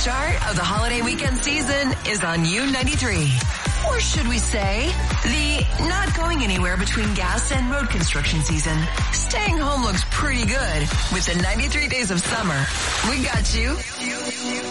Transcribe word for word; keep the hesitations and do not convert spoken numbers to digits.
start of the holiday weekend season is on U ninety-three. Or should we say, the not going anywhere between gas and road construction season. Staying home looks pretty good with the ninety-three days of summer. We got you.